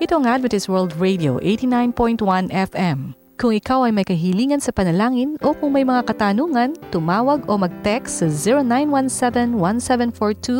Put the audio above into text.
Ito ang Adventist World Radio 89.1 FM. Kung ikaw ay may kahilingan sa panalangin o kung may mga katanungan, tumawag o mag-text sa